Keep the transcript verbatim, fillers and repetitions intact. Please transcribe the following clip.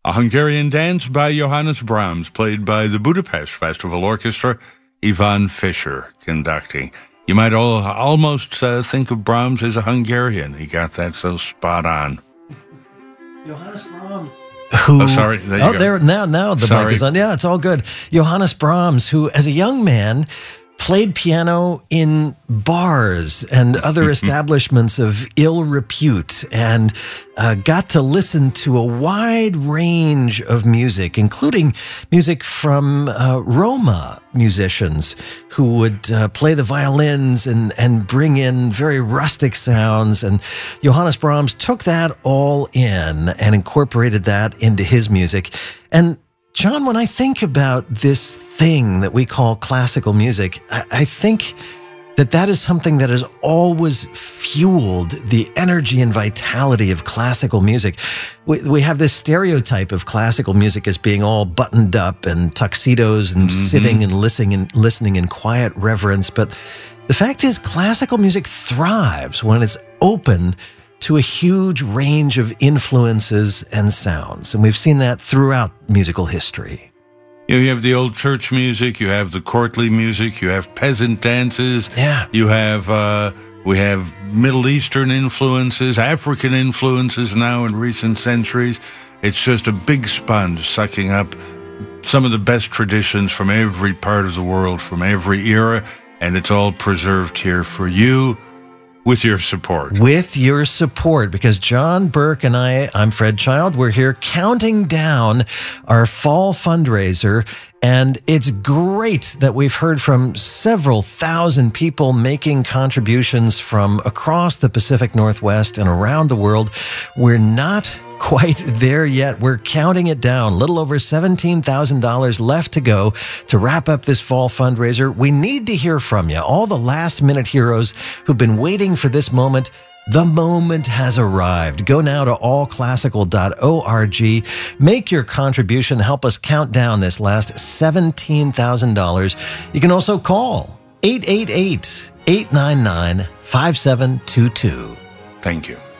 A Hungarian dance by Johannes Brahms, played by the Budapest Festival Orchestra, Ivan Fischer conducting. You might all, almost uh, think of Brahms as a Hungarian. He got that so spot on. Johannes Brahms. Who, oh, sorry. There you oh, go. there, now, now the sorry. mic is on. Yeah, it's all good. Johannes Brahms, who, as a young man, played piano in bars and other establishments of ill repute, and uh, got to listen to a wide range of music, including music from uh, Roma musicians who would uh, play the violins and, and bring in very rustic sounds. And Johannes Brahms took that all in and incorporated that into his music. And John, when I think about this thing that we call classical music, I, I think that that is something that has always fueled the energy and vitality of classical music. We, we have this stereotype of classical music as being all buttoned up and tuxedos and mm-hmm. sitting and listening and listening in quiet reverence. But the fact is, classical music thrives when it's open to a huge range of influences and sounds. And we've seen that throughout musical history. You, know, you have the old church music, you have the courtly music, you have peasant dances. Yeah. You have, uh, we have Middle Eastern influences, African influences now in recent centuries. It's just a big sponge sucking up some of the best traditions from every part of the world, from every era, and it's all preserved here for you. With your support. With your support, because John Burke and I, I'm Fred Child, we're here counting down our fall fundraiser, and it's great that we've heard from several thousand people making contributions from across the Pacific Northwest and around the world. We're not quite there yet. We're counting it down. A little over seventeen thousand dollars left to go to wrap up this fall fundraiser. We need to hear from you, all the last-minute heroes who've been waiting for this moment. The moment has arrived. Go now to all classical dot org. Make your contribution. Help us count down this last seventeen thousand dollars. You can also call eight eight eight, eight nine nine, five seven two two. Thank you.